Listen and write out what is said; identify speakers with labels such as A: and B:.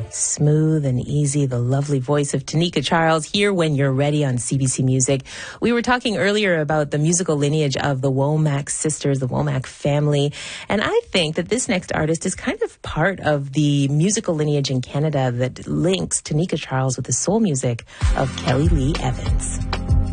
A: Smooth and easy, the lovely voice of Tanika Charles here when you're ready on CBC Music. We were talking earlier about the musical lineage of the Womack sisters, the Womack family, and I think that this next artist is kind of part of the musical lineage in Canada that links Tanika Charles with the soul music of Kelly Lee Evans.